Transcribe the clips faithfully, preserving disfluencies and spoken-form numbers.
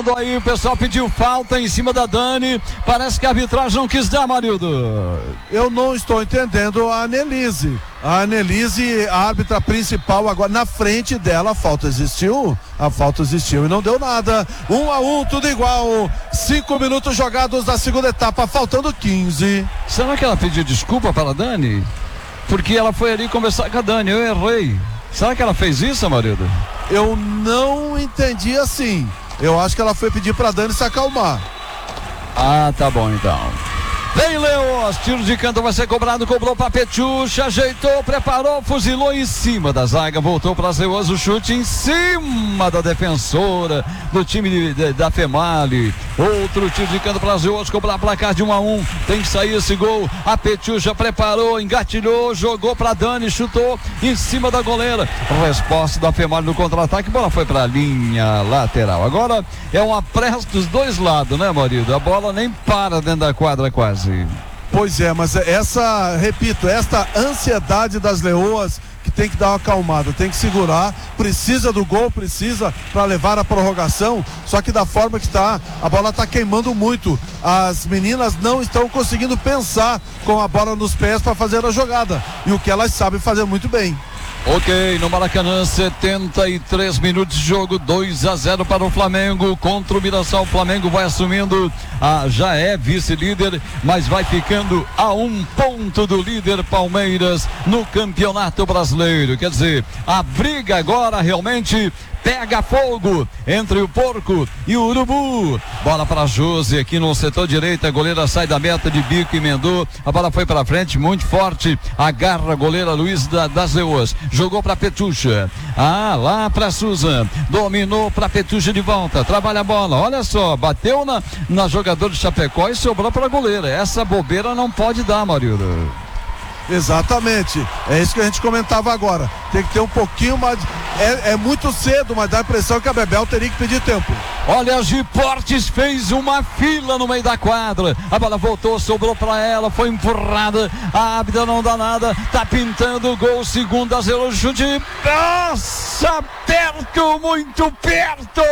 rolando aí, o pessoal pediu falta em cima da Dani, parece que a arbitragem não quis dar, Marildo. Eu não estou entendendo a Anelise. A Anelise, a árbitra principal, agora na frente dela a falta existiu, a falta existiu e não deu nada. Um a um, tudo igual. Cinco minutos jogados da segunda etapa, faltando quinze. Será que ela pediu desculpa para a Dani? Porque ela foi ali conversar com a Dani, eu errei. Será que ela fez isso, Marildo? Eu não entendi assim. Eu acho que ela foi pedir pra Dani se acalmar. Ah, tá bom então. Vem Leôs, tiro de canto vai ser cobrado, cobrou pra Petiucha, ajeitou, preparou, fuzilou em cima da zaga, voltou pra Leôs, o chute em cima da defensora do time de, de, da Female. Outro tiro de canto pra Leôs, cobrar placar de um a um, tem que sair esse gol. A Petiucha preparou, engatilhou, jogou pra Dani, chutou em cima da goleira. Resposta da Female no contra-ataque, bola foi pra linha lateral. Agora é uma pressa dos dois lados, né, marido? A bola nem para dentro da quadra quase. Pois é, mas essa, repito, esta ansiedade das Leoas que tem que dar uma acalmada, tem que segurar, precisa do gol, precisa para levar a prorrogação, só que da forma que está, a bola está queimando muito, as meninas não estão conseguindo pensar com a bola nos pés para fazer a jogada, e o que elas sabem fazer muito bem. Ok, no Maracanã, setenta e três minutos de jogo, dois a zero para o Flamengo contra o Mirassol. O Flamengo vai assumindo, a, já é vice-líder, mas vai ficando a um ponto do líder Palmeiras no Campeonato Brasileiro. Quer dizer, a briga agora realmente pega fogo entre o Porco e o Urubu. Bola para Josi aqui no setor direito, a goleira sai da meta de bico e emendou, a bola foi para frente, muito forte, agarra a goleira Luiz da, das Leoas, jogou para Petiucha, ah, lá para Susan, dominou para Petiucha de volta, trabalha a bola, olha só, bateu na, na jogadora de Chapecó e sobrou para a goleira. Essa bobeira não pode dar, Marildo. Exatamente, é isso que a gente comentava agora, tem que ter um pouquinho mais, é, é muito cedo, mas dá a impressão que a Bebel teria que pedir tempo. Olha, a Giportes fez uma fila no meio da quadra, a bola voltou, sobrou pra ela, foi empurrada, a árbitra não dá nada, tá pintando o gol, segundo a zero, chute, nossa, perto, muito perto,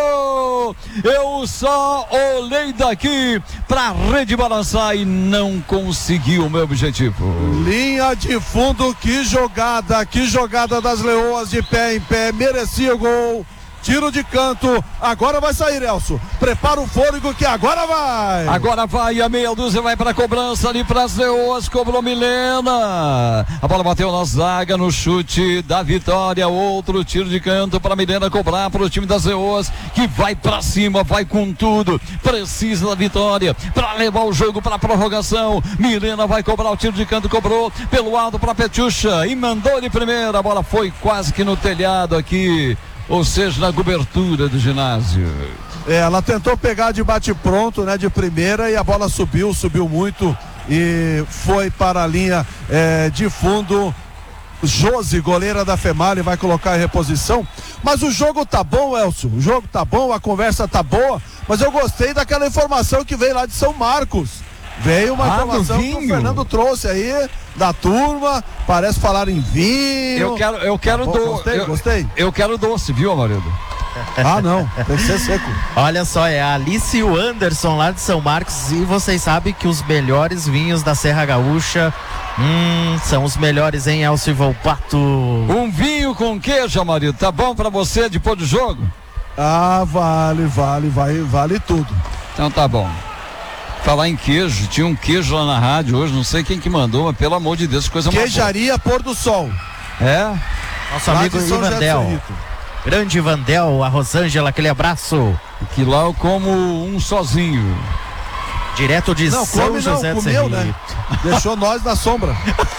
eu só olhei daqui pra rede balançar e não consegui o meu objetivo. Linha de fundo, que jogada, que jogada das Leoas, de pé em pé, merecia o gol. Tiro de canto, agora vai sair, Elcio. Prepara o fôlego que agora vai. Agora vai, a meia dúzia vai para a cobrança ali para as Leoas, cobrou Milena. A bola bateu na zaga, no chute da vitória. Outro tiro de canto para Milena cobrar para o time das Leoas, que vai para cima, vai com tudo. Precisa da vitória para levar o jogo para a prorrogação. Milena vai cobrar o tiro de canto, cobrou pelo alto para Petiucha e mandou de primeira. A bola foi quase que no telhado aqui, ou seja, na cobertura do ginásio. É, ela tentou pegar de bate-pronto, né, de primeira, e a bola subiu, subiu muito e foi para a linha é, de fundo. Josi, goleira da Female, vai colocar em reposição. Mas o jogo tá bom, Elcio, o jogo tá bom, a conversa tá boa, mas eu gostei daquela informação que veio lá de São Marcos. Veio uma ah, informação que o Fernando trouxe aí da turma, parece falar em vinho. Eu quero, eu quero tá doce. Gostei, eu, gostei. Eu quero doce, viu, Amarildo? Ah, não, tem que ser seco. Olha só, é a Alice e o Anderson lá de São Marcos, e vocês sabem que os melhores vinhos da Serra Gaúcha, hum, são os melhores em Elcio Volpato. Um vinho com queijo, Amarildo, tá bom pra você depois do jogo? Ah, vale, vale, vai, vale tudo. Então tá bom. Falar em queijo, tinha um queijo lá na rádio hoje, não sei quem que mandou, mas pelo amor de Deus, coisa boa. Queijaria Pôr do Sol. É? Nosso amigo Ivandel. Grande Ivandel, a Rosângela, aquele abraço. Que lá eu como um sozinho. Direto de não, São come José não, do comeu, né? Deixou nós na sombra.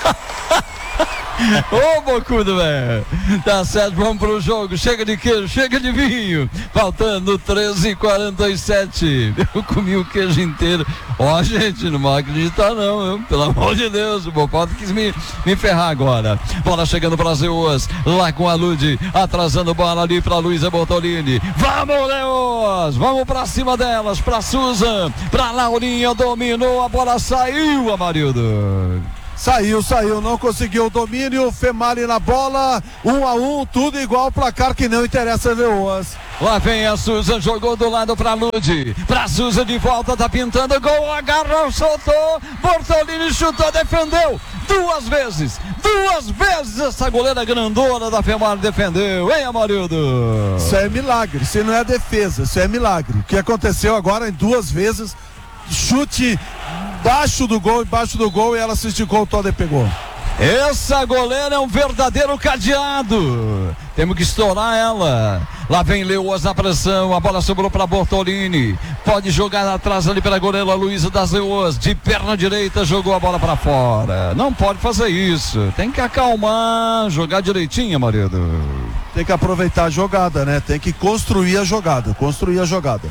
Ô, bocudo, velho. Tá certo, vamos pro jogo. Chega de queijo, chega de vinho. Faltando treze e quarenta e sete. Eu comi o queijo inteiro. Ó, gente, não vai acreditar não, viu? Pelo amor de Deus, o Bopato quis me, me ferrar agora. Bola chegando para as Leoas, lá com a Ludi, atrasando bola ali pra Luísa Bortolini. Vamos, Leoas! Vamos pra cima delas, pra Susan, pra Laurinha, dominou, a bola saiu, Amarildo. Saiu, saiu, não conseguiu o domínio, Female na bola, um a um, tudo igual, placar que não interessa, Leoas. Lá vem a Susan, jogou do lado pra Ludi. Pra Susan de volta, tá pintando gol, agarrou, soltou. Bortolini chutou, defendeu. Duas vezes, duas vezes essa goleira grandona da Femar defendeu, hein, Amarildo? Isso é milagre, isso não é defesa, isso é milagre. O que aconteceu agora em duas vezes, chute embaixo do gol, embaixo do gol, e ela se esticou toda e pegou. Essa goleira é um verdadeiro cadeado. Temos que estourar ela. Lá vem Leoas na pressão. A bola sobrou para Bortolini. Pode jogar atrás ali pela goleira Luísa das Leoas. De perna direita jogou a bola para fora. Não pode fazer isso. Tem que acalmar, jogar direitinho, marido. Tem que aproveitar a jogada, né? Tem que construir a jogada. Construir a jogada.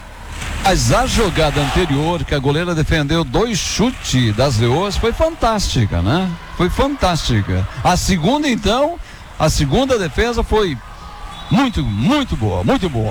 Mas a jogada anterior, que a goleira defendeu dois chutes das Leoas, foi fantástica, né? Foi fantástica. A segunda, então, a segunda defesa foi muito, muito boa, muito boa,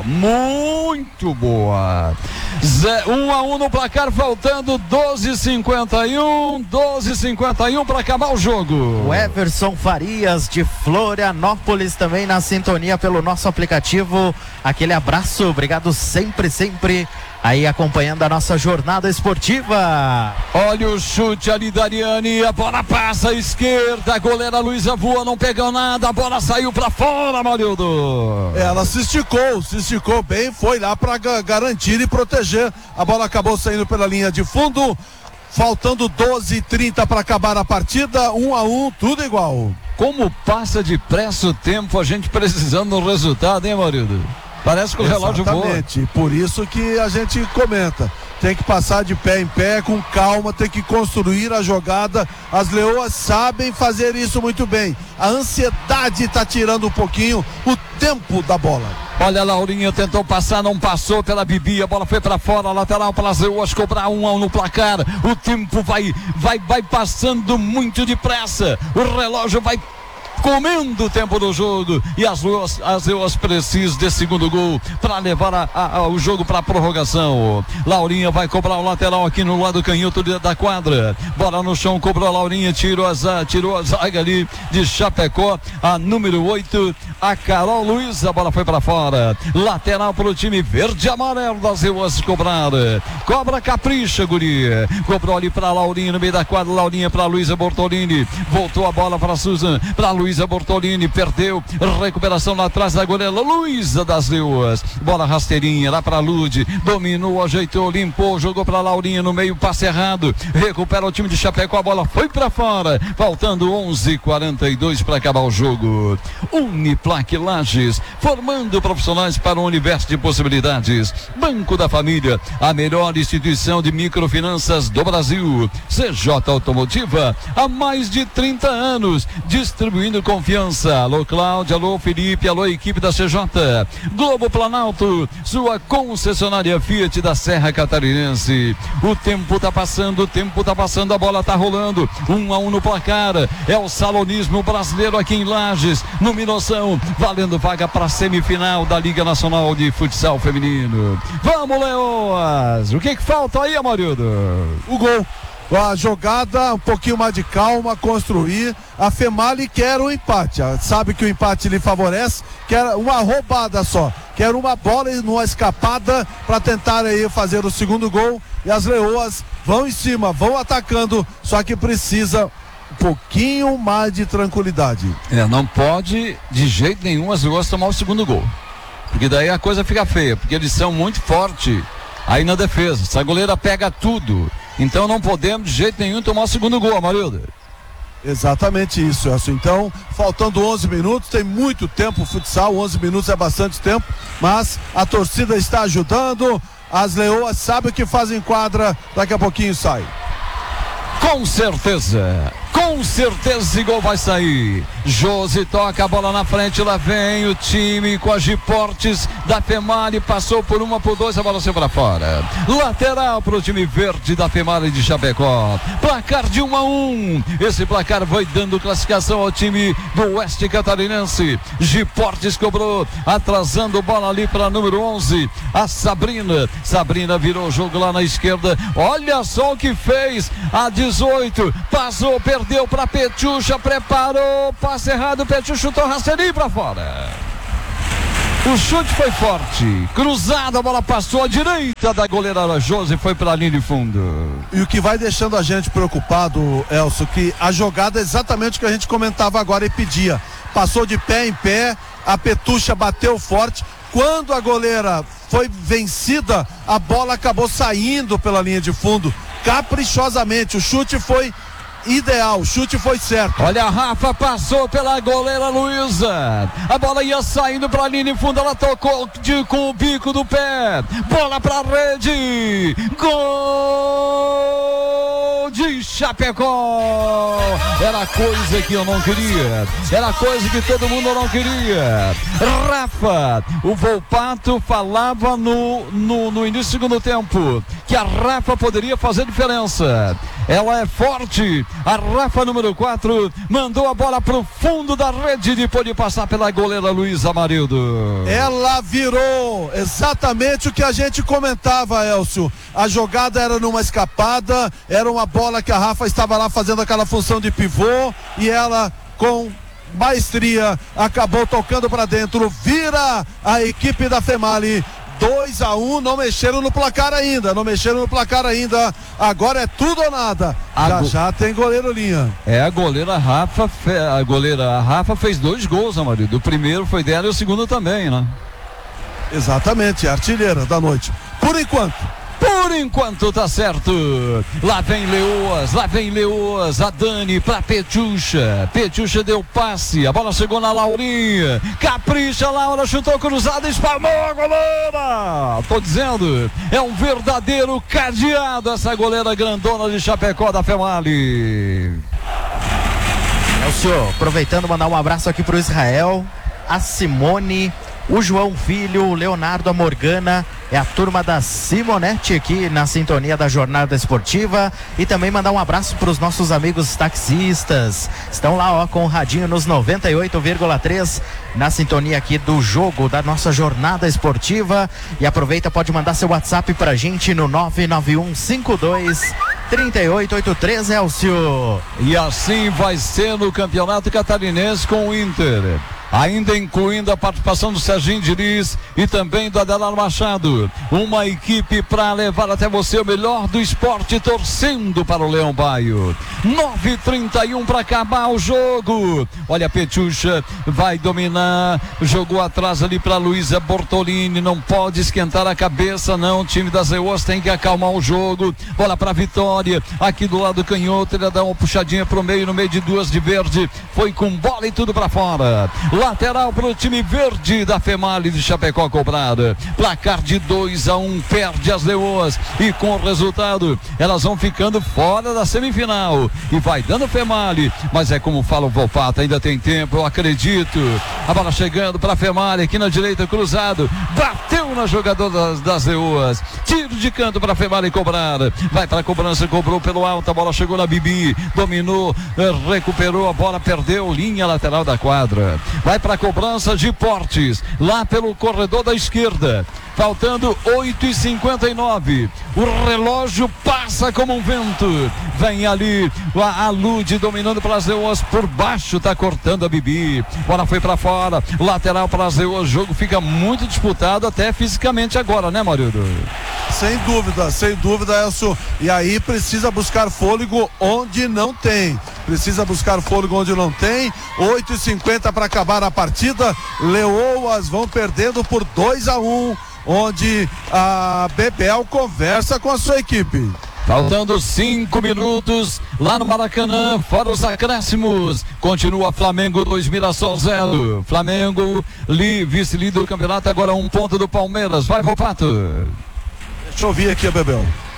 muito boa. Zé, um a um no placar, faltando doze e cinquenta e um, doze e cinquenta e um para acabar o jogo. O Everson Farias de Florianópolis também na sintonia pelo nosso aplicativo. Aquele abraço, obrigado sempre, sempre aí acompanhando a nossa jornada esportiva. Olha o chute ali da Ariane, a bola passa à esquerda, a goleira Luísa voa, não pegou nada, a bola saiu pra fora, Marildo. Ela se esticou, se esticou bem, foi lá pra garantir e proteger. A bola acabou saindo pela linha de fundo, faltando doze e trinta para acabar a partida, um a um, tudo igual. Como passa depressa o tempo, a gente precisando do resultado, hein, Marildo? Parece que o relógio voa. Exatamente, por isso que a gente comenta, tem que passar de pé em pé, com calma, tem que construir a jogada. As Leoas sabem fazer isso muito bem. A ansiedade está tirando um pouquinho o tempo da bola. Olha, a Laurinha tentou passar, não passou pela Bibi, a bola foi para fora, lateral para as Leoas cobrar um a um no placar. O tempo vai, vai, vai passando muito depressa, o relógio vai comendo o tempo do jogo e as Leoas, as Leoas precisam desse segundo gol para levar a, a, a, o jogo para a prorrogação. Laurinha vai cobrar o lateral aqui no lado canhoto da quadra, bola no chão, cobrou a Laurinha, tirou a, tirou a zaga ali de Chapecó, a número oito, a Carol Luiz, a bola foi para fora, lateral para o time verde e amarelo das Leoas cobrar, cobra capricha, guria, cobrou ali para Laurinha no meio da quadra, Laurinha para Luísa Bortolini, voltou a bola para Susan, para Luísa Bortolini, perdeu, recuperação lá atrás da goleira Luísa das Leoas, bola rasteirinha lá para Lude, dominou, ajeitou, limpou, jogou para Laurinha no meio, passe errado, recupera o time de Chapecó, a bola foi para fora, faltando onze e quarenta e dois para acabar o jogo. Uniplac Lages, formando profissionais para um universo de possibilidades. Banco da Família, a melhor instituição de microfinanças do Brasil. C J Automotiva, há mais de trinta anos, distribuindo confiança. Alô Cláudia, alô Felipe, alô equipe da C J. Globo Planalto, sua concessionária Fiat da Serra Catarinense. O tempo tá passando, o tempo tá passando, a bola tá rolando, um a um no placar. É o salonismo brasileiro aqui em Lages, no Minoção, valendo vaga para semifinal da Liga Nacional de Futsal Feminino. Vamos, Leoas! O que que falta aí, Amarildo? O gol. A jogada, um pouquinho mais de calma, construir. A Femali quer o empate, sabe que o empate lhe favorece, quer uma roubada só, quer uma bola e uma escapada para tentar aí fazer o segundo gol. E as Leoas vão em cima, vão atacando, só que precisa um pouquinho mais de tranquilidade. É, não pode de jeito nenhum as Leoas tomar o segundo gol, porque daí a coisa fica feia, porque eles são muito fortes aí na defesa. Essa goleira pega tudo. Então não podemos de jeito nenhum tomar o segundo gol, Amarildo. Exatamente isso, Elcio. Então, faltando onze minutos, tem muito tempo o futsal, onze minutos é bastante tempo, mas a torcida está ajudando, as Leoas sabem o que fazem quadra, daqui a pouquinho sai. Com certeza, com certeza esse gol vai sair. Josi toca a bola na frente, lá vem o time com a Giportes da Femali, passou por uma, por dois, a bola saiu para fora. Lateral para o time verde da Femali de Chapecó. Placar de um a um. Esse placar vai dando classificação ao time do Oeste Catarinense. Giportes cobrou, atrasando bola ali para número onze, a Sabrina. Sabrina virou o jogo lá na esquerda. Olha só o que fez a dezoito, passou, perdeu para Petiucha, preparou, passe errado, Petiucha chutou rasteirinho para fora. O chute foi forte, cruzada, a bola passou à direita da goleira Josi e foi para a linha de fundo. E o que vai deixando a gente preocupado, Elcio, que a jogada é exatamente o que a gente comentava agora e pedia. Passou de pé em pé, a Petucha bateu forte. Quando a goleira foi vencida, a bola acabou saindo pela linha de fundo, caprichosamente. O chute foi ideal, o chute foi certo. Olha, a Rafa passou pela goleira Luísa, a bola ia saindo para a linha de fundo, ela tocou de, com o bico do pé, bola para a rede, gol de Chapecó. Era coisa que eu não queria, era coisa que todo mundo não queria. Rafa, o Volpato falava no, no, no início do segundo tempo que a Rafa poderia fazer diferença. Ela é forte. A Rafa, número quatro, mandou a bola pro fundo da rede depois de passar pela goleira Luísa Amarildo. Ela virou exatamente o que a gente comentava, Elcio. A jogada era numa escapada, era uma bola que a Rafa estava lá fazendo aquela função de pivô e ela, com maestria, acabou tocando para dentro. Vira a equipe da Femali. dois a um, não mexeram no placar ainda, não mexeram no placar ainda, agora é tudo ou nada. A já go... já tem goleiro linha. É, a goleira Rafa, fe... a goleira a Rafa fez dois gols, Amarildo. O primeiro foi dela e o segundo também, né? Exatamente, artilheira da noite. Por enquanto. Por enquanto tá certo. Lá vem Leoas, lá vem Leoas, a Dani pra Petucha. Petucha deu passe, a bola chegou na Laurinha. Capricha, Laura chutou cruzada, espalmou a goleira. Tô dizendo, é um verdadeiro cadeado essa goleira grandona de Chapecó da Femali. É o senhor, aproveitando, mandar um abraço aqui pro Israel, a Simone, o João Filho, o Leonardo, a Morgana, é a turma da Simonete aqui na sintonia da Jornada Esportiva. E também mandar um abraço para os nossos amigos taxistas, estão lá ó, com o radinho nos noventa e oito vírgula três na sintonia aqui do jogo da nossa Jornada Esportiva. E aproveita, pode mandar seu WhatsApp pra gente no nove nove um cinco dois três oito oito três, Elcio. E assim vai ser no Campeonato Catarinense com o Inter, ainda incluindo a participação do Serginho Diniz e também do Adelar Machado. Uma equipe para levar até você o melhor do esporte, torcendo para o Leão Baio. nove e trinta e um para acabar o jogo. Olha, a Petucha vai dominar, jogou atrás ali para Luísa Bortolini, não pode esquentar a cabeça não, o time das Leoas tem que acalmar o jogo. Bola para Vitória, aqui do lado canhoto, ele dá uma puxadinha pro meio, no meio de duas de verde, foi com bola e tudo para fora. Lateral para o time verde da Femali de Chapecó cobrada. Placar de dois a um, perde as Leoas e com o resultado elas vão ficando fora da semifinal e vai dando Femali, mas é como fala o Volpato, ainda tem tempo, eu acredito. A bola chegando para a Femali aqui na direita, cruzado, bateu na jogadora das, das Leoas, tiro de canto para a Femali cobrar, vai para a cobrança, cobrou pelo alto, a bola chegou na Bibi, dominou, recuperou a bola, perdeu linha lateral da quadra. Vai para a cobrança de Portes, lá pelo corredor da esquerda, faltando oito e cinquenta e nove, o relógio passa como um vento, vem ali a, a Lude dominando para as Leoas, por baixo tá cortando a Bibi, bola foi para fora, lateral para as Leoas, o jogo fica muito disputado até fisicamente agora, né, Marildo? Sem dúvida, sem dúvida, Elcio, e aí precisa buscar fôlego onde não tem, precisa buscar fôlego onde não tem. Oito e cinquenta para acabar a partida, Leoas vão perdendo por dois a um, onde a Bebel conversa com a sua equipe. Faltando cinco minutos lá no Maracanã, fora os acréscimos. Continua Flamengo dois, Mirassol zero. Flamengo, li, vice-líder do campeonato, agora um ponto do Palmeiras. Vai, Volpato. Deixa eu ouvir aqui a Bebel.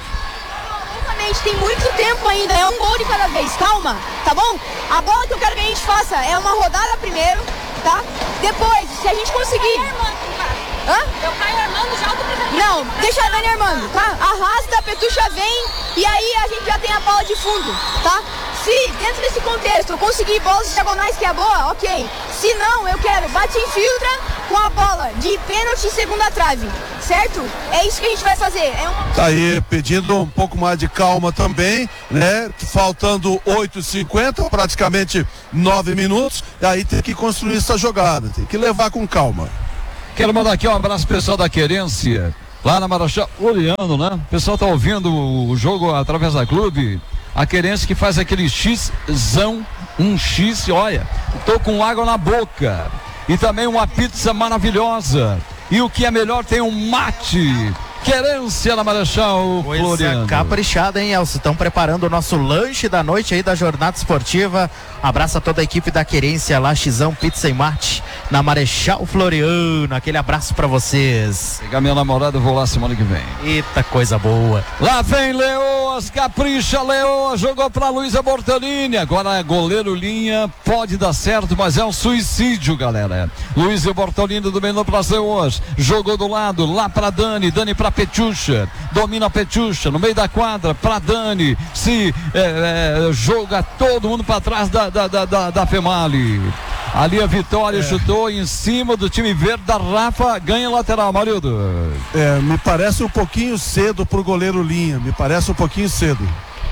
Tem muito tempo ainda, é um gol de cada vez, calma, tá bom? A bola que eu quero que a gente faça é uma rodada primeiro, tá? Depois, se a gente conseguir... Hã? Eu caio armando já o Não, deixa a Dani armando, tá? Arrasta, a Petucha vem e aí a gente já tem a bola de fundo, tá? Se dentro desse contexto eu conseguir bolas diagonais que é boa, ok. Se não, eu quero bate e infiltra com a bola de pênalti segunda trave, certo? É isso que a gente vai fazer. É uma... Tá aí pedindo um pouco mais de calma também, né? Faltando oito e cinquenta, praticamente nove minutos, e aí tem que construir essa jogada, tem que levar com calma. Quero mandar aqui um abraço pro pessoal da Querência, lá na Marechal Floriano, né? O pessoal tá ouvindo o jogo através da Clube. A Querência que faz aquele Xzão, um X, olha, tô com água na boca. E também uma pizza maravilhosa. E o que é melhor, tem um mate. Querência na Marechal Floriano. Caprichada, hein, Elcio? Estão preparando o nosso lanche da noite aí da jornada esportiva. Abraço a toda a equipe da Querência lá, Xizão, Pizza e Mate, na Marechal Floriano. Aquele abraço pra vocês. Pegar minha namorada, eu vou lá semana que vem. Eita, coisa boa. Lá vem Leoas, capricha Leoas, jogou pra Luísa Bortolini. Agora é goleiro linha, pode dar certo, mas é um suicídio, galera. Luísa Bortolini dominou pra Leoas, jogou do lado, lá pra Dani, Dani pra Petiucha, domina a Petiucha no meio da quadra pra Dani, se é, é, joga todo mundo pra trás da, da, da, da, da Femali. Ali a Vitória é. chutou em cima do time verde da Rafa, ganha lateral, Marildo. É, me parece um pouquinho cedo pro goleiro linha, me parece um pouquinho cedo.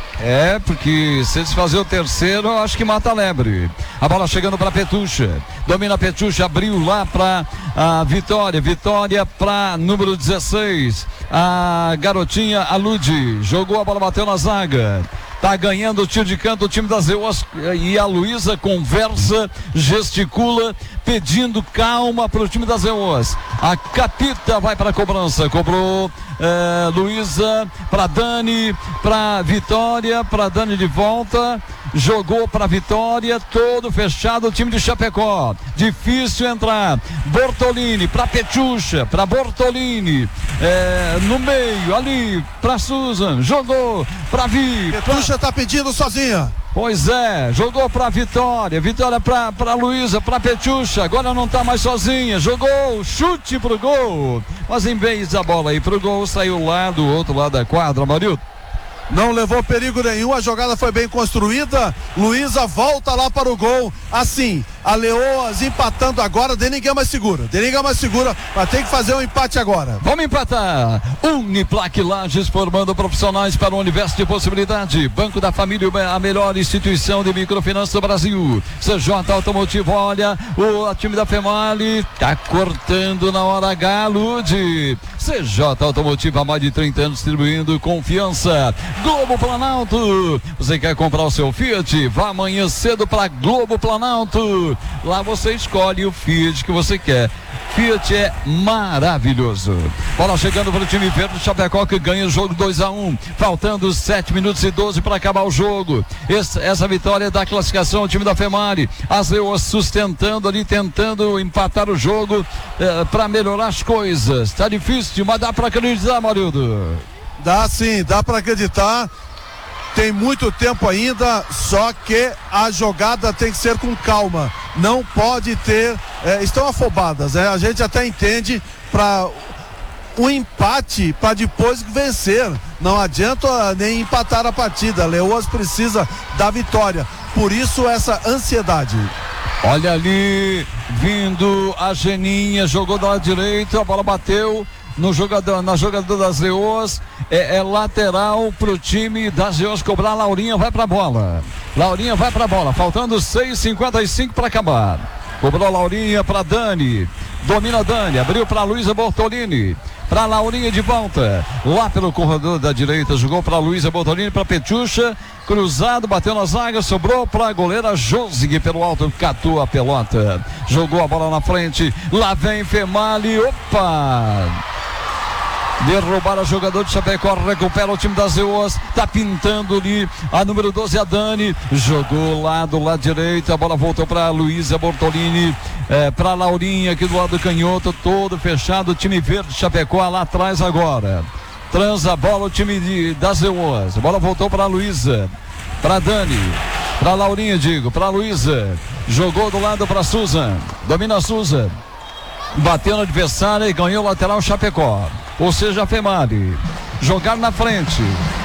É, porque se eles fazerem o terceiro, eu acho que mata a lebre. A bola chegando para Petucha, domina a Petucha, abriu lá para a Vitória, Vitória para número dezesseis, a garotinha Alude, jogou a bola, bateu na zaga. Tá ganhando o tiro de canto o time das Leoas e a Luísa conversa, gesticula, pedindo calma para o time das Leoas. A Capita vai para a cobrança, cobrou é, Luísa para Dani, para Vitória, para Dani de volta, jogou para Vitória, todo fechado o time de Chapecó. Difícil entrar. Bortolini para Petiucha, para Bortolini, é, no meio ali para Susan, jogou para Vi. Petiucha tá pedindo sozinha. Pois é, jogou pra Vitória, Vitória pra, pra Luísa, pra Petiucha, agora não tá mais sozinha, jogou, chute pro gol, mas em vez da bola aí pro gol, saiu lá do outro lado da quadra, Marildo. Não levou perigo nenhum, a jogada foi bem construída. Luísa volta lá para o gol. Assim, a Leoas empatando agora, de ninguém mais segura. De ninguém mais segura, mas tem que fazer um empate agora. Vamos empatar. Uniplac Lages, formando profissionais para o universo de possibilidade. Banco da Família, a melhor instituição de microfinância do Brasil. C J Automotivo, olha, o time da Femali tá cortando na hora H, Lude. C J Automotivo há mais de trinta anos distribuindo confiança. Globo Planalto, você quer comprar o seu Fiat? Vá amanhã cedo para Globo Planalto, lá você escolhe o Fiat que você quer. Fiat é maravilhoso. Bola chegando para o time verde do Chapecó, que ganha o jogo dois a um, faltando sete minutos e doze para acabar o jogo. Esse, essa vitória da classificação ao time da Femari, as Leoas sustentando ali, tentando empatar o jogo eh, para melhorar as coisas. Tá difícil, mas dá para acreditar, Marildo. Dá sim, dá para acreditar. Tem muito tempo ainda, só que a jogada tem que ser com calma. Não pode ter, é, estão afobadas, né? A gente até entende para um empate para depois vencer. Não adianta nem empatar a partida. Leoas precisa da vitória. Por isso essa ansiedade. Olha ali, vindo a Geninha, jogou do lado direito, a bola bateu no jogador, na jogador das Leoas, é, é lateral pro time das Leoas cobrar. Laurinha vai pra bola, Laurinha vai pra bola, faltando seis e cinquenta e cinco para acabar. Cobrou Laurinha pra Dani, domina Dani, abriu pra Luísa Bortolini, pra Laurinha de volta, lá pelo corredor da direita, jogou pra Luísa Bortolini, pra Petiucha, cruzado, bateu na zaga, sobrou pra goleira Josig, pelo alto, catou a pelota, jogou a bola na frente, lá vem Femali, opa! Derrubaram o jogador de Chapecó, recupera o time das Leoas, tá pintando ali a número doze, a Dani, jogou lá do lado direito, a bola voltou para Luísa Bortolini, é, para Laurinha aqui do lado canhoto, todo fechado, o time verde de Chapecó lá atrás agora, transa a bola o time de, das Leoas, a bola voltou para Luísa, para Dani, para Laurinha digo, para Luísa, jogou do lado para Susan, domina a Susan, bateu no adversário e ganhou o lateral Chapecó. Ou seja, a Femari jogar na frente.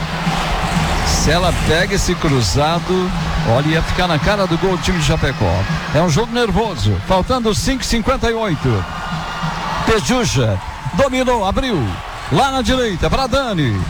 Se ela pega esse cruzado, olha, ia ficar na cara do gol do time de Chapecó. É um jogo nervoso, faltando cinco e cinquenta e oito. Petiucha dominou, abriu lá na direita para Dani,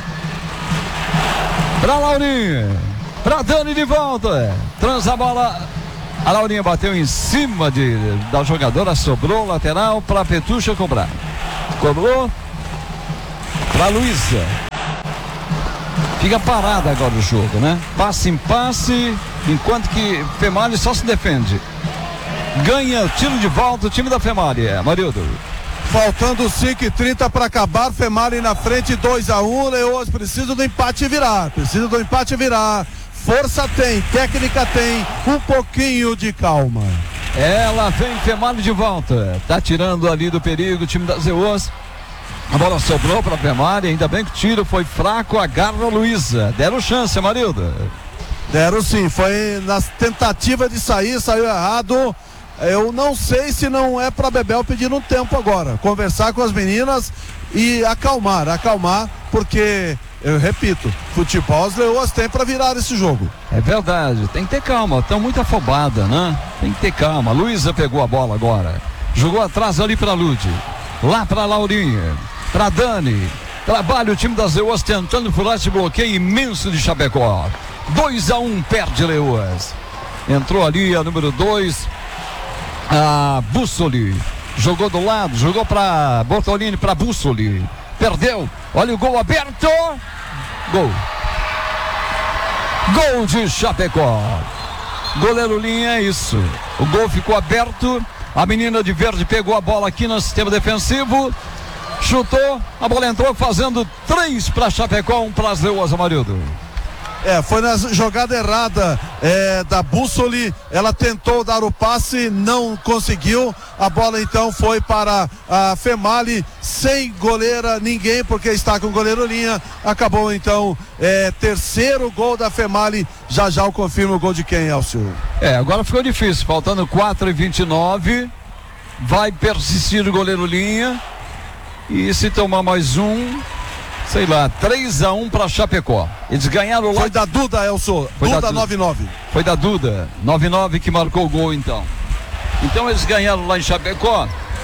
para Laurinha, para Dani de volta, transa a bola A Laurinha bateu em cima de, da jogadora, sobrou lateral para Petucha cobrar. Cobrou para Luísa. Fica parada agora o jogo, né? Passe em passe, enquanto que Femali só se defende. Ganha o tiro de volta o time da Femali, é, Marildo. Faltando cinco e trinta para acabar, Femali na frente, dois a um. Leoas precisa do empate virar, precisa do empate virar. Força tem, técnica tem, um pouquinho de calma. Ela vem, Femali de volta, tá tirando ali do perigo o time das Leoas. A bola sobrou para Femali, ainda bem que o tiro foi fraco, agarra a Luísa. Deram chance, Marilda. Deram sim, foi na tentativa de sair, saiu errado. Eu não sei se não é para Bebel pedir um tempo agora, conversar com as meninas e acalmar, acalmar, porque, eu repito, futebol as Leoas têm para virar esse jogo. É verdade, tem que ter calma, estão muito afobadas, né? Tem que ter calma. Luísa pegou a bola agora, jogou atrás ali para Lude, lá para Laurinha, para Dani. Trabalha o time das Leoas tentando furar esse bloqueio imenso de Chapecó. dois a um, perde Leoas. Entrou ali a número dois, a Bussoli. Jogou do lado, jogou para Bortolini, para Bussoli. Perdeu. Olha o gol aberto. Gol. Gol de Chapecó. Goleiro Linha, é isso. O gol ficou aberto. A menina de verde pegou a bola aqui no sistema defensivo. Chutou, a bola entrou fazendo três para Chapecó, um para as Leoas, Amarildo. É, foi na jogada errada é, da Bussoli, ela tentou dar o passe, não conseguiu, a bola então foi para a Femali, sem goleira ninguém, porque está com o goleiro Linha, acabou então é, terceiro gol da Femali, já já eu confirmo o gol de quem, Elcio? É, agora ficou difícil, faltando quatro e vinte e nove, vai persistir o goleiro Linha, e se tomar mais um, sei lá, três a um para Chapecó. Eles ganharam lá. Foi da Duda, Elson. Foi Duda da nove nove. Foi da Duda, nove nove que marcou o gol então. Então eles ganharam lá em Chapecó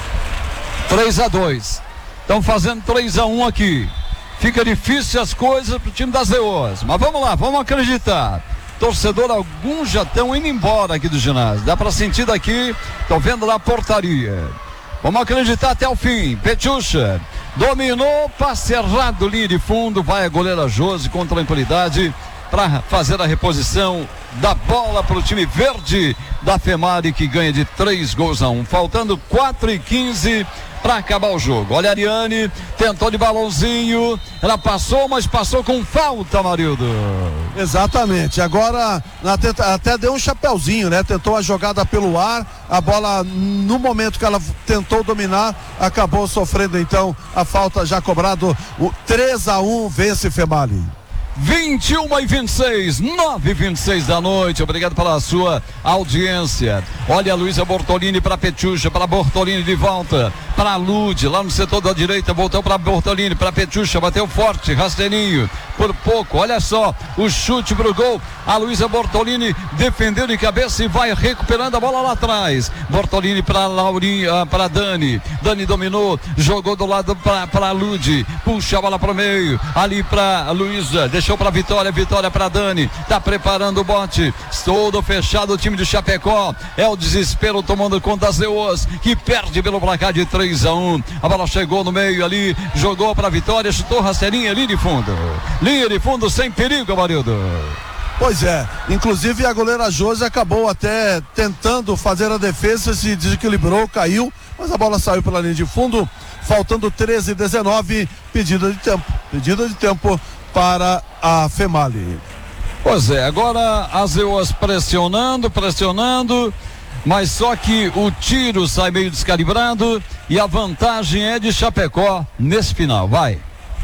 três a dois. Estão fazendo três a um aqui. Fica difícil as coisas pro time das Leoas. Mas vamos lá, vamos acreditar. Torcedor, alguns já estão indo embora aqui do ginásio. Dá para sentir daqui, estão vendo lá a portaria. Vamos acreditar até o fim. Petucha dominou, passe errado, linha de fundo, vai a goleira Josi com tranquilidade para fazer a reposição da bola para o time verde da Femali, que ganha de três gols a um, faltando quatro e quinze para acabar o jogo. Olha a Ariane, tentou de balãozinho, ela passou, mas passou com falta, Marildo. Exatamente, agora na tenta, até deu um chapéuzinho, né? Tentou a jogada pelo ar, a bola no momento que ela tentou dominar, acabou sofrendo então a falta já cobrado, o três a um vence Femali. vinte e um e vinte e seis, nove e vinte e seis da noite. Obrigado pela sua audiência. Olha a Luísa Bortolini para Petucha, para Bortolini de volta, para Lude, lá no setor da direita, voltou para Bortolini, para Petucha, bateu forte, rasteirinho, por pouco, olha só, o chute pro gol. A Luísa Bortolini defendeu de cabeça e vai recuperando a bola lá atrás. Bortolini para Laurinha, para Dani. Dani dominou, jogou do lado para Lude, puxa a bola para o meio, ali para Luísa, deixou para Vitória, Vitória para Dani, tá preparando o bote, todo fechado o time de Chapecó, é o desespero tomando conta das Leoas, que perde pelo placar de três a um, a bola chegou no meio ali, jogou para Vitória, chutou rasteirinha, linha de fundo, linha de fundo sem perigo, Amarildo. Pois é, inclusive a goleira Josi acabou até tentando fazer a defesa, se desequilibrou, caiu, mas a bola saiu pela linha de fundo, faltando treze e dezenove, pedida de tempo, pedida de tempo para a Femali. Pois é, agora as Leoas pressionando, pressionando, mas só que o tiro sai meio descalibrado e a vantagem é de Chapecó nesse final, vai.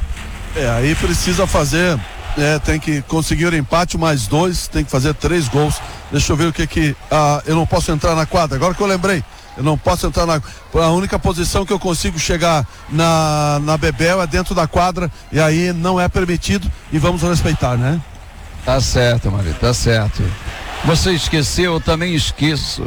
É, aí precisa fazer, é, tem que conseguir o empate, mais dois, tem que fazer três gols. Deixa eu ver o que que, ah, eu não posso entrar na quadra, agora que eu lembrei. Eu não posso entrar na. A única posição que eu consigo chegar na, na Bebel é dentro da quadra, e aí não é permitido, e vamos respeitar, né? Tá certo, Maria, tá certo. Você esqueceu, eu também esqueço.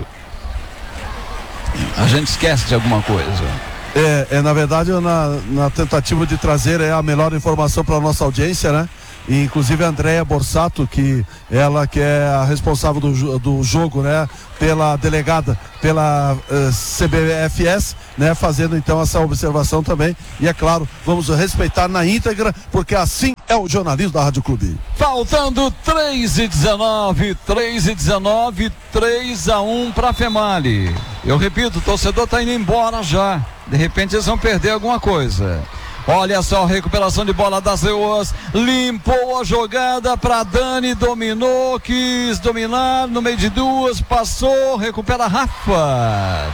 A gente esquece de alguma coisa. É, é na verdade, na, na tentativa de trazer é, a melhor informação para a nossa audiência, né? e inclusive a Andréia Borsato, que ela que é a responsável do, do jogo, né, pela delegada, pela uh, C B F S, né, fazendo então essa observação também, e é claro, vamos respeitar na íntegra, porque assim é o jornalismo da Rádio Clube. Faltando três e dezenove, três e dezenove, três a um para Female. Eu repito, o torcedor tá indo embora já. De repente eles vão perder alguma coisa. Olha só a recuperação de bola das Leoas, limpou a jogada para Dani, dominou, quis dominar no meio de duas, passou, recupera Rafa.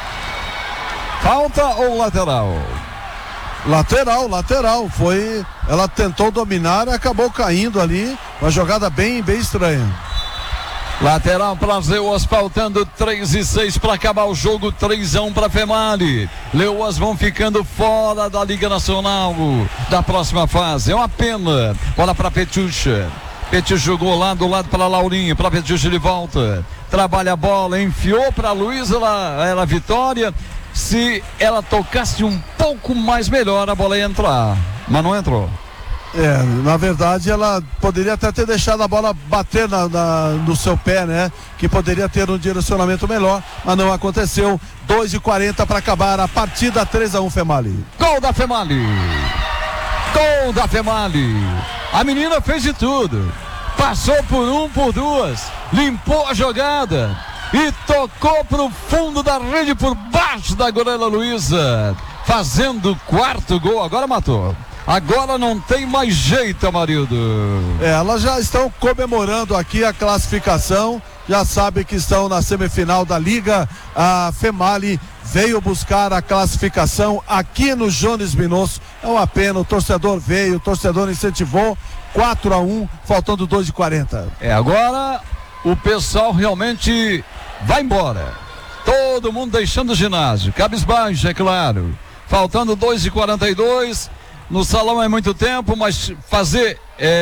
Falta ou lateral? Lateral, lateral, foi, ela tentou dominar e acabou caindo ali, uma jogada bem, bem estranha. Lateral para as Leoas, faltando três e seis para acabar o jogo, três a um para Female. Leoas vão ficando fora da Liga Nacional da próxima fase. É uma pena. Bola para Petiucha. Petiucha jogou lá do lado para Laurinha, para Petiucha de volta. Trabalha a bola, enfiou para Luísa, ela era Vitória. Se ela tocasse um pouco mais melhor, a bola ia entrar, mas não entrou. É, na verdade ela poderia até ter deixado a bola bater na, na, no seu pé, né? Que poderia ter um direcionamento melhor, mas não aconteceu. dois e quarenta para acabar a partida, três a um Female. Gol da Female! Gol da Female! A menina fez de tudo. Passou por um, por duas, limpou a jogada e tocou pro fundo da rede por baixo da goleira Luísa, fazendo o quarto gol. Agora matou. Agora não tem mais jeito, Amarildo. É, elas já estão comemorando aqui a classificação, já sabe que estão na semifinal da Liga. A Female veio buscar a classificação aqui no Jones Minosso. É uma pena, o torcedor veio, o torcedor incentivou. Quatro a um, faltando dois e quarenta. É, agora o pessoal realmente vai embora. Todo mundo deixando o ginásio, cabisbaixo, é claro. Faltando dois e quarenta e dois. No salão é muito tempo, mas fazer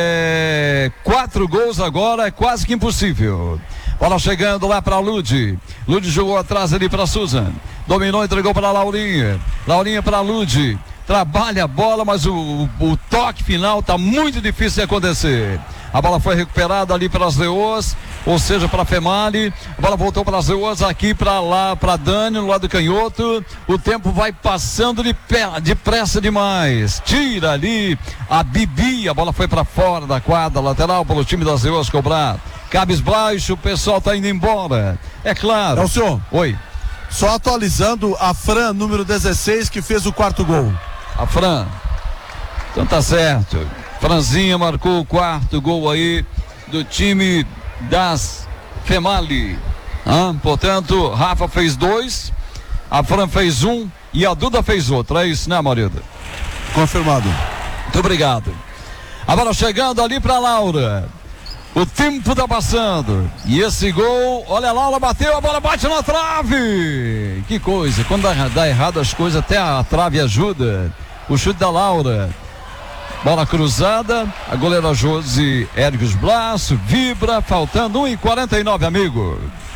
é, quatro gols agora é quase que impossível. Bola chegando lá para Lud. Lud jogou atrás ali para Susan. Dominou, entregou para Laurinha. Laurinha para Lud. Trabalha a bola, mas o, o, o toque final está muito difícil de acontecer. A bola foi recuperada ali para as Leoas, ou seja, para a Female. A bola voltou para as Leoas, aqui para lá, para Dani, no lado canhoto. O tempo vai passando de pé, depressa demais. Tira ali a Bibi, a bola foi para fora da quadra lateral para o time das Leoas cobrar. Cabisbaixo, o pessoal está indo embora. É claro. É o senhor. Oi. Só atualizando a Fran, número dezesseis, que fez o quarto gol. A Fran. Então tá certo. Franzinha marcou o quarto gol aí do time das Female. Ah, portanto, Rafa fez dois, a Fran fez um e a Duda fez outro. É isso, né, marido? Confirmado. Muito obrigado. A bola chegando ali para Laura. O tempo tá passando. E esse gol, olha lá, ela bateu, a bola bate na trave. Que coisa, quando dá, dá errado as coisas, até a trave ajuda. O chute da Laura. Bola cruzada, a goleira Josi ergue os braços, vibra, faltando um e quarenta e nove, amigo.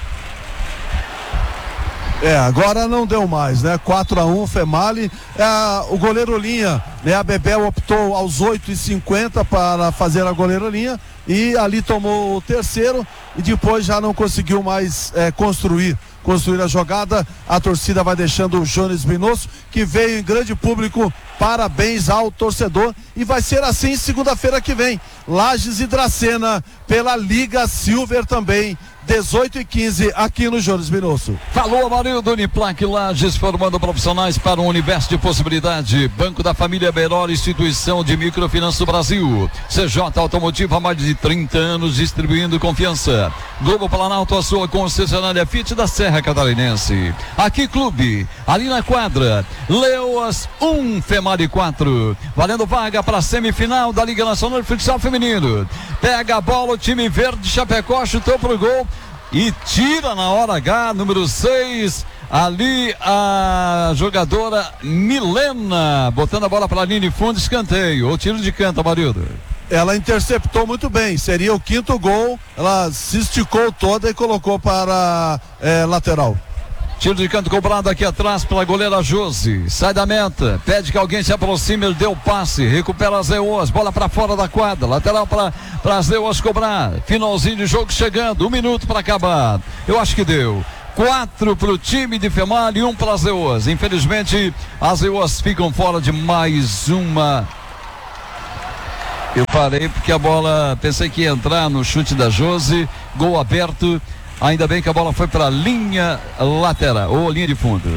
É, agora não deu mais, né? quatro a um, Female. É, o goleiro Linha, né? A Bebel optou aos oito e cinquenta para fazer a goleiro Linha e ali tomou o terceiro e depois já não conseguiu mais é, construir. construir a jogada, a torcida vai deixando o Jones Minosso, que veio em grande público. Parabéns ao torcedor, e vai ser assim segunda-feira que vem. Lages e Dracena pela Liga Silver também, dezoito e quinze aqui no Jones Minosso. Falou, Amarildo. Uniplac Lages, formando profissionais para um universo de possibilidade. Banco da Família, melhor instituição de microfinança do Brasil. C J Automotivo há mais de trinta anos, distribuindo confiança. Globo Planalto, a sua concessionária Fiat da Serra Catarinense. Aqui Clube, ali na quadra, Leoas um, Female quatro, valendo vaga para a semifinal da Liga Nacional de Futsal Feminino. Pega a bola o time verde, Chapecó chutou pro gol e tira na hora H, número seis, ali a jogadora Milena, botando a bola para a linha de fundo, escanteio, ou tiro de canto, Amarildo. Ela interceptou muito bem, seria o quinto gol, ela se esticou toda e colocou para é, lateral. Tiro de canto cobrado aqui atrás pela goleira Josi. Sai da meta, pede que alguém se aproxime, ele deu o passe, recupera as Leoas, bola para fora da quadra, lateral para as Leoas cobrar. Finalzinho de jogo chegando, um minuto para acabar. Eu acho que deu. Quatro para o time de Femal e um para as Leoas. Infelizmente, as Leoas ficam fora de mais uma. Eu parei porque a bola, pensei que ia entrar no chute da Josi, gol aberto. Ainda bem que a bola foi para a linha lateral, ou linha de fundo.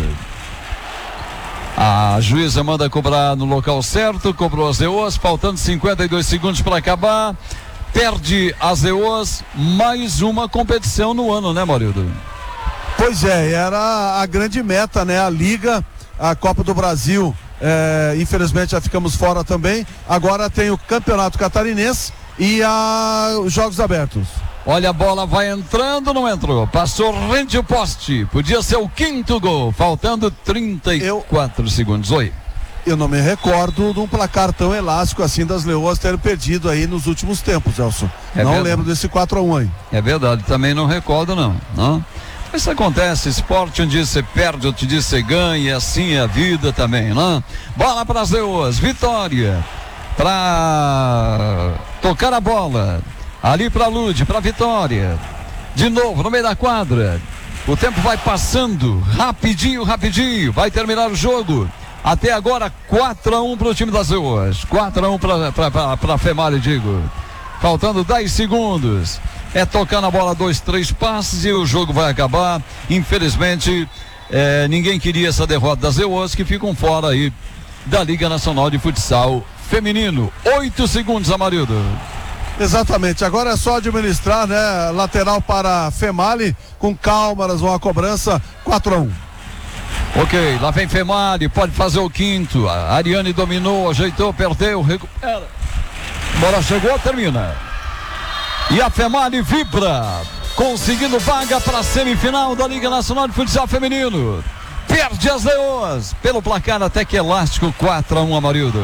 A juíza manda cobrar no local certo, cobrou as Leoas, faltando cinquenta e dois segundos para acabar. Perde as Leoas, mais uma competição no ano, né, Maurildo? Pois é, era a grande meta, né? A Liga, a Copa do Brasil, é, infelizmente já ficamos fora também. Agora tem o Campeonato Catarinense e a, os Jogos Abertos. Olha, a bola vai entrando, não entrou. Passou rente o poste. Podia ser o quinto gol. Faltando trinta e quatro eu, segundos. Oi. Eu não me recordo de um placar tão elástico assim das Leoas terem perdido aí nos últimos tempos, Elson. É não verdade. Lembro desse quatro a um aí. É verdade, também não recordo não. não? Isso acontece, esporte, um dia você perde, outro dia você ganha, e assim é a vida também, não? Bola para as Leoas, Vitória. Para tocar a bola. Ali para Lude, para Vitória. De novo no meio da quadra. O tempo vai passando rapidinho, rapidinho. Vai terminar o jogo. Até agora quatro a um para o time das Leoas. quatro a um para a Femal, digo. Faltando dez segundos. É tocar na bola, dois, três passes e o jogo vai acabar. Infelizmente, é, ninguém queria essa derrota das Leoas, que ficam fora aí da Liga Nacional de Futsal Feminino. Oito segundos, Amarildo. Exatamente, agora é só administrar, né? Lateral para Female, com calma, elas vão à cobrança, quatro a um. Ok, lá vem Female, pode fazer o quinto. A Ariane dominou, ajeitou, perdeu, recupera. Bola chegou, termina. E a Female vibra, conseguindo vaga para a semifinal da Liga Nacional de Futsal Feminino. Perde as Leoas, pelo placar até que elástico, quatro a um, Amarildo.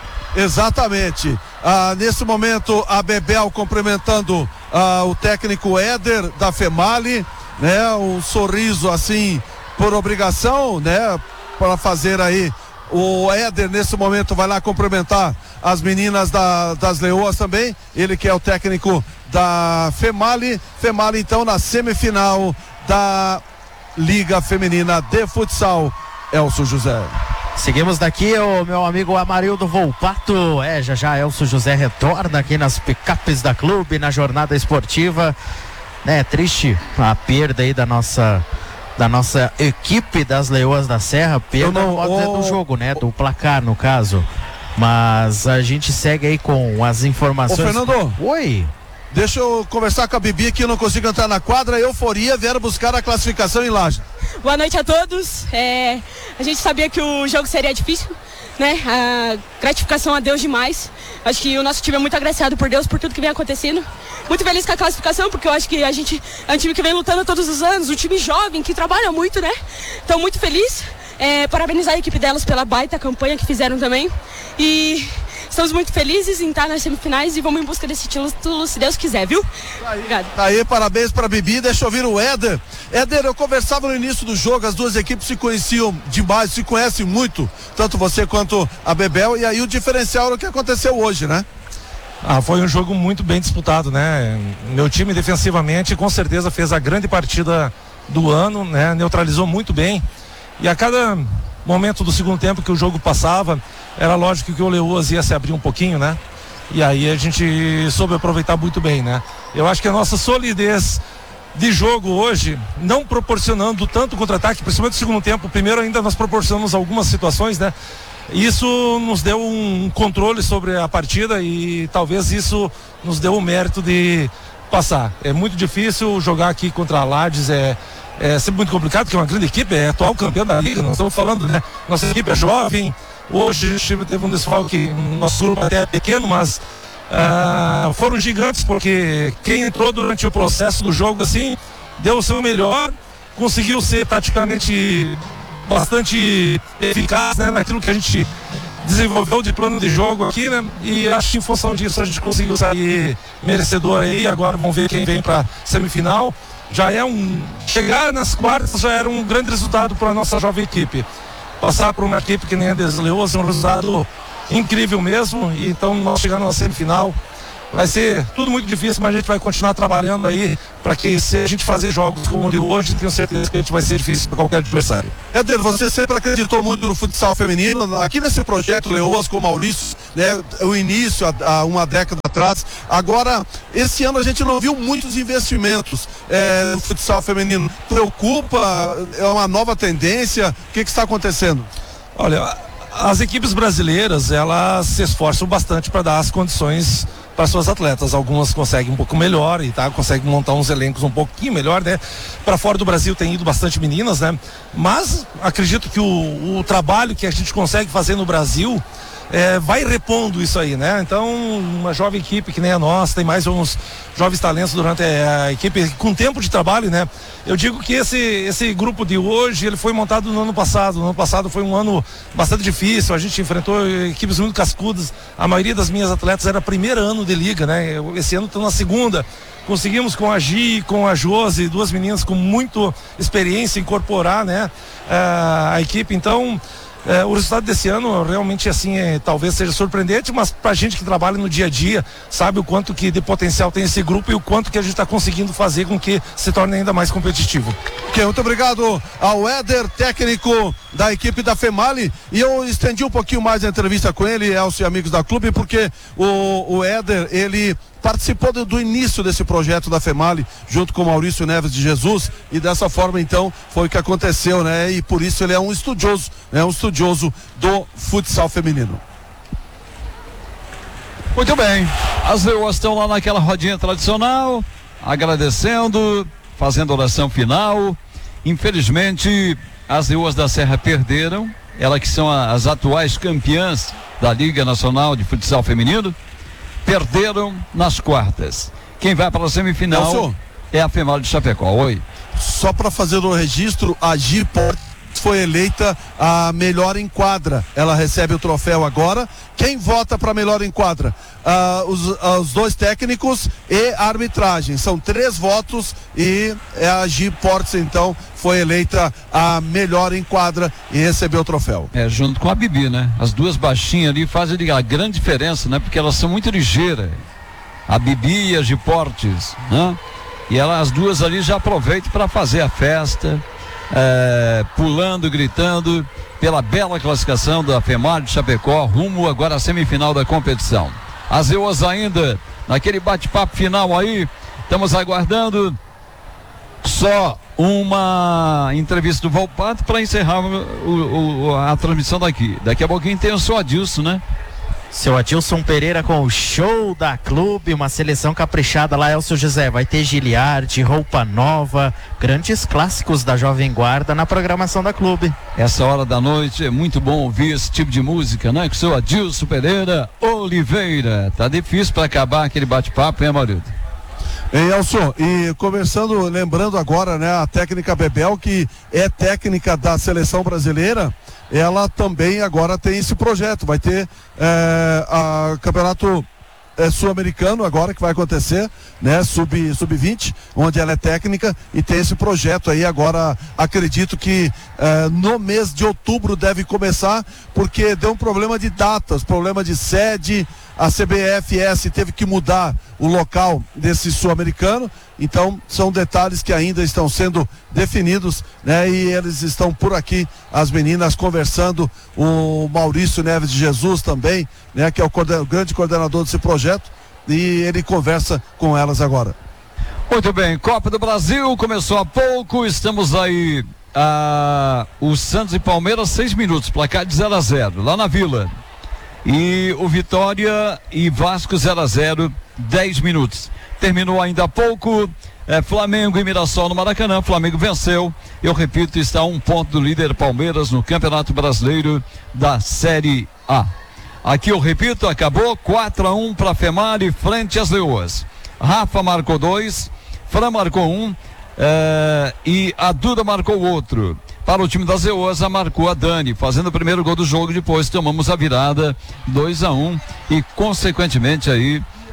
Exatamente. Ah, nesse momento a Bebel cumprimentando ah, o técnico Éder da Female, né? Um sorriso assim por obrigação, né? Para fazer aí. O Éder nesse momento vai lá cumprimentar as meninas da, das Leoas também. Ele que é o técnico da Female. Female então na semifinal da Liga Feminina de Futsal. Elcio José. Seguimos daqui o meu amigo Amarildo Volpato. É, já já Elcio José retorna aqui nas picapes da clube, na jornada esportiva. É triste a perda aí da nossa da nossa equipe das Leoas da Serra, perda não, pode oh, do jogo, né, do placar no caso. Mas a gente segue aí com as informações. Ô, Fernando. Oi. Deixa eu conversar com a Bibi que eu não consigo entrar na quadra. Euforia, vieram buscar a classificação em Laje. Boa noite a todos. É, a gente sabia que o jogo seria difícil, né? A gratificação a Deus demais. Acho que o nosso time é muito agraciado por Deus por tudo que vem acontecendo. Muito feliz com a classificação, porque eu acho que a gente é um time que vem lutando todos os anos, um time jovem que trabalha muito, né? Então, muito feliz. É, parabenizar a equipe delas pela baita campanha que fizeram também. E estamos muito felizes em estar nas semifinais e vamos em busca desse título, se Deus quiser, viu? Tá aí, obrigado. Tá aí, parabéns pra Bibi. Deixa eu ouvir o Éder. Éder, eu conversava no início do jogo, as duas equipes se conheciam demais, se conhecem muito, tanto você quanto a Bebel, e aí o diferencial era o que aconteceu hoje, né? Ah, foi um jogo muito bem disputado, né? Meu time defensivamente com certeza fez a grande partida do ano, né? Neutralizou muito bem. E a cada momento do segundo tempo que o jogo passava, era lógico que o Leoas ia se abrir um pouquinho, né? E aí a gente soube aproveitar muito bem, né? Eu acho que a nossa solidez de jogo hoje, não proporcionando tanto contra-ataque, principalmente no segundo tempo, primeiro ainda nós proporcionamos algumas situações, né? Isso nos deu um controle sobre a partida e talvez isso nos deu o mérito de passar. É muito difícil jogar aqui contra a Lages, é É sempre muito complicado, porque é uma grande equipe, é atual campeã da liga, nós estamos falando, né? Nossa equipe é jovem, hoje a gente teve um desfalque, nosso grupo até é pequeno, mas uh, foram gigantes, porque quem entrou durante o processo do jogo, assim, deu o seu melhor, conseguiu ser praticamente bastante eficaz, né? Naquilo que a gente desenvolveu de plano de jogo aqui, né? E acho que em função disso a gente conseguiu sair merecedor aí, agora vamos ver quem vem para semifinal. já é um... Chegar nas quartas já era um grande resultado para a nossa jovem equipe. Passar por uma equipe que nem a das Leoas é um resultado incrível mesmo, e então nós chegando na semifinal, vai ser tudo muito difícil, mas a gente vai continuar trabalhando aí para que, se a gente fazer jogos como o de hoje, tenho certeza que a gente vai ser difícil para qualquer adversário. Éder, você sempre acreditou muito no futsal feminino. Aqui nesse projeto Leoas com o Maurício, né, o início há, há uma década atrás. Agora, esse ano a gente não viu muitos investimentos é, no futsal feminino. Preocupa? É uma nova tendência? O que, que está acontecendo? Olha, as equipes brasileiras, elas se esforçam bastante para dar as condições para suas atletas. Algumas conseguem um pouco melhor e tá, conseguem montar uns elencos um pouquinho melhor, né? Para fora do Brasil tem ido bastante meninas, né? Mas acredito que o, o trabalho que a gente consegue fazer no Brasil É, vai repondo isso aí, né? Então, uma jovem equipe que nem a nossa, tem mais uns jovens talentos durante a equipe com tempo de trabalho, né? Eu digo que esse, esse grupo de hoje, ele foi montado no ano passado. No ano passado foi um ano bastante difícil, a gente enfrentou equipes muito cascudas. A maioria das minhas atletas era primeiro ano de liga, né? Esse ano estão na segunda. Conseguimos com a Gi, com a Josi, duas meninas com muita experiência, incorporar, né? A, a equipe, então... É, o resultado desse ano realmente assim é, talvez seja surpreendente, mas pra gente que trabalha no dia a dia sabe o quanto que de potencial tem esse grupo e o quanto que a gente está conseguindo fazer com que se torne ainda mais competitivo. Ok, muito obrigado ao Éder, técnico da equipe da Female, e eu estendi um pouquinho mais a entrevista com ele, Elcio e amigos da clube, porque o, o Éder, ele participou do, do início desse projeto da Female, junto com o Maurício Neves de Jesus, e dessa forma então foi o que aconteceu, né? E por isso ele é um estudioso, né? Um estudioso do futsal feminino. Muito bem, as leoas estão lá naquela rodinha tradicional, agradecendo, fazendo oração final. Infelizmente as leoas da Serra perderam, elas que são as atuais campeãs da Liga Nacional de Futsal Feminino, perderam nas quartas. Quem vai para a semifinal Nelson, é a Female de Chapecó. Oi. Só para fazer o registro, a Gi Portes foi eleita a melhor em quadra. Ela recebe o troféu agora. Quem vota para melhor em quadra? Ah, os, os dois técnicos e a arbitragem. São três votos e a Gi Portes, então, foi eleita a melhor em quadra e recebeu o troféu. É, junto com a Bibi, né? As duas baixinhas ali fazem a grande diferença, né? Porque elas são muito ligeiras. A Bibi e a Gi Portes, né? E elas, as duas ali já aproveitam para fazer a festa, é, pulando, gritando, pela bela classificação da Female de Chapecó, rumo agora à semifinal da competição. As leoas ainda naquele bate-papo final aí, estamos aguardando só uma entrevista do Volpato para encerrar o, o, a transmissão daqui. Daqui a pouquinho tem o seu Adilson, né? Seu Adilson Pereira com o show da clube, uma seleção caprichada lá, Elcio José. Vai ter Giliard, roupa nova, grandes clássicos da Jovem Guarda na programação da clube. Essa hora da noite é muito bom ouvir esse tipo de música, né? Com o seu Adilson Pereira Oliveira. Tá difícil para acabar aquele bate-papo, hein, Maurício? Ei, Elcio, e conversando, lembrando agora, né, a técnica Bebel, que é técnica da seleção brasileira, ela também agora tem esse projeto, vai ter é, a campeonato é, sul-americano agora que vai acontecer, né, sub, sub vinte, onde ela é técnica e tem esse projeto aí agora, acredito que é, no mês de outubro deve começar, porque deu um problema de datas, problema de sede, a C B F S teve que mudar o local desse sul-americano, então são detalhes que ainda estão sendo definidos, né? E eles estão por aqui, as meninas conversando, o Maurício Neves de Jesus também, né? Que é o, coorden- o grande coordenador desse projeto, e ele conversa com elas agora. Muito bem, Copa do Brasil começou há pouco, estamos aí, ah, o Santos e Palmeiras, seis minutos, placar de zero a zero, lá na Vila. E o Vitória e Vasco zero a zero, dez minutos. Terminou ainda há pouco, é, Flamengo e Mirassol no Maracanã. Flamengo venceu, eu repito, está a um ponto do líder Palmeiras no Campeonato Brasileiro da Série A. Aqui eu repito, acabou quatro a um para a Female frente às Leoas. Rafa marcou dois, Fran marcou um, é, e a Duda marcou outro. Para o time das Leoas, marcou a Dani, fazendo o primeiro gol do jogo. Depois tomamos a virada dois a um e consequentemente aí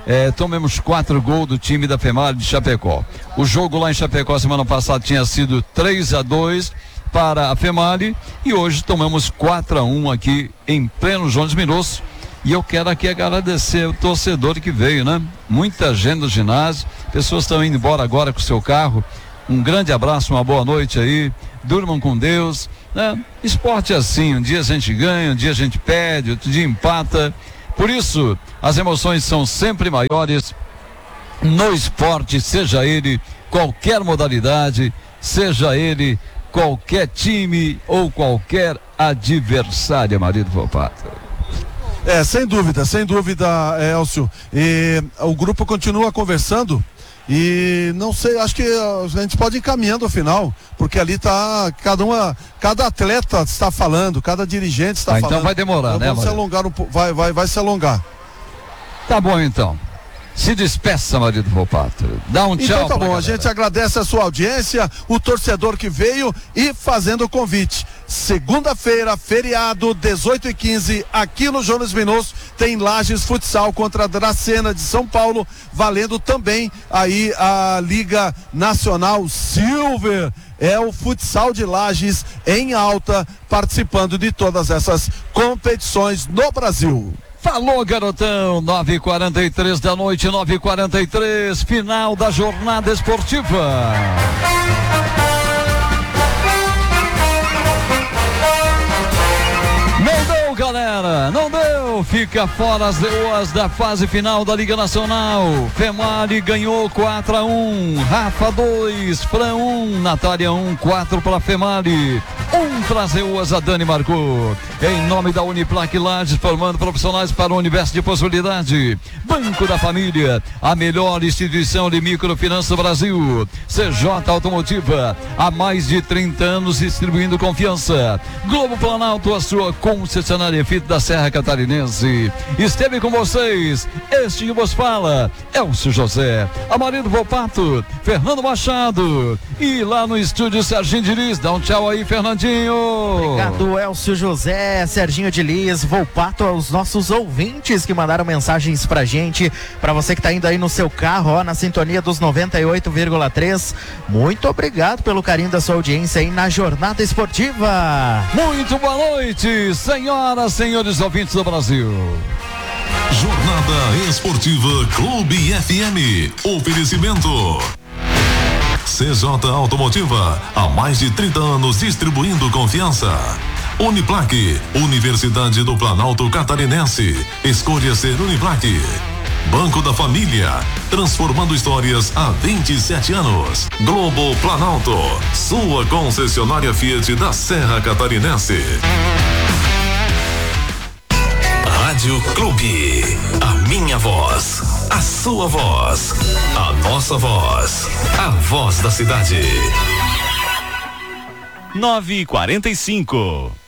é, tomemos quatro gols do time da Femal de Chapecó. O jogo lá em Chapecó semana passada tinha sido três a dois para a Female e hoje tomamos quatro a um aqui em pleno Jones Minosso. E eu quero aqui agradecer o torcedor que veio, né? Muita gente no ginásio, pessoas estão indo embora agora com o seu carro. Um grande abraço, uma boa noite aí, durmam com Deus, né? Esporte é assim, um dia a gente ganha, um dia a gente perde, outro dia empata. Por isso, as emoções são sempre maiores no esporte, seja ele qualquer modalidade, seja ele qualquer time ou qualquer adversário, marido Volpato. É, sem dúvida, sem dúvida, Elcio. E o grupo continua conversando e não sei, acho que a gente pode ir encaminhando ao final, porque ali tá, cada uma, cada atleta está falando, cada dirigente está ah, falando. Então vai demorar, então, né? Vamos se alongar um pouco, vai, vai, vai se alongar. Tá bom então. Se despeça, marido Volpato. Dá um tchau. Então tá bom, galera. A gente agradece a sua audiência, o torcedor que veio e fazendo o convite. Segunda-feira, feriado, dezoito e quinze, aqui no Jones Minosso, tem Lages Futsal contra a Dracena de São Paulo, valendo também aí a Liga Nacional Silver. É o futsal de Lages em alta, participando de todas essas competições no Brasil. Falou, garotão, nove e quarenta e três da noite, nove e quarenta e três, final da jornada esportiva. Não deu, galera, não deu, fica fora as leoas da fase final da Liga Nacional. Female ganhou quatro a um, Rafa dois, Fran um, Natália um, quatro para Female. Um para as leoas, a Dani marcou. Em nome da Uniplac Lages, formando profissionais para o universo de possibilidade. Banco da Família, a melhor instituição de microfinança do Brasil. C J Automotiva, há mais de trinta anos distribuindo confiança. Globo Planalto, a sua concessionária Fit da Serra Catarinense. Esteve com vocês, este que vos fala, Elcio José, Amarido Volpato, Fernando Machado. E lá no estúdio, Serginho Diniz. Dá um tchau aí, Fernandinho. Obrigado, Elcio José, Serginho de Liz, Volpato, aos nossos ouvintes que mandaram mensagens pra gente, pra você que tá indo aí no seu carro, ó, na sintonia dos noventa e oito vírgula três. Muito obrigado pelo carinho da sua audiência aí na Jornada Esportiva. Muito boa noite, senhoras, senhores ouvintes do Brasil. Jornada Esportiva Clube F M. Oferecimento C J Automotiva, há mais de trinta anos distribuindo confiança. Uniplac, Universidade do Planalto Catarinense. Escolha ser Uniplac. Banco da Família, transformando histórias há vinte e sete anos. Globo Planalto, sua concessionária Fiat da Serra Catarinense. Rádio Clube, a minha voz, a sua voz, a nossa voz, a voz da cidade. nove e quarenta e cinco.